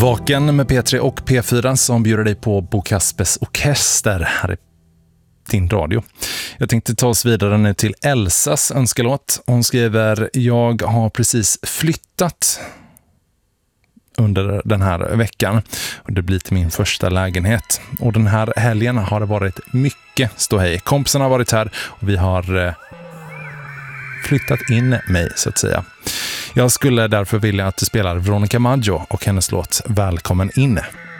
Vaken med P3 och P4 som bjuder dig på Bo Kaspers Orkester här i din radio. Jag tänkte ta oss vidare nu till Elsas önskelåt. Hon skriver: jag har precis flyttat under den här veckan och det blir till min första lägenhet. Och den här helgen har det varit mycket ståhej. Kompisarna har varit här och vi har flyttat in mig så att säga. Jag skulle därför vilja att du spelar Veronica Maggio och hennes låt Välkommen in.